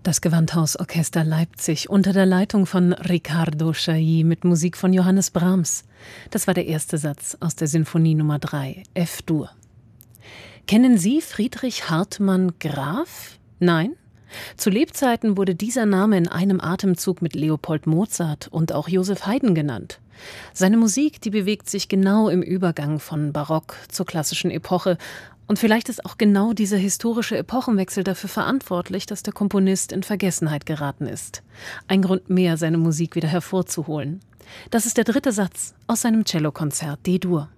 Das Gewandhausorchester Leipzig unter der Leitung von Riccardo Chailly mit Musik von Johannes Brahms. Das war der erste Satz aus der Sinfonie Nummer 3, F-Dur. Kennen Sie Friedrich Hartmann Graf? Nein? Zu Lebzeiten wurde dieser Name in einem Atemzug mit Leopold Mozart und auch Joseph Haydn genannt. Seine Musik, die bewegt sich genau im Übergang von Barock zur klassischen Epoche. Und vielleicht ist auch genau dieser historische Epochenwechsel dafür verantwortlich, dass der Komponist in Vergessenheit geraten ist. Ein Grund mehr, seine Musik wieder hervorzuholen. Das ist der dritte Satz aus seinem Cellokonzert D-Dur.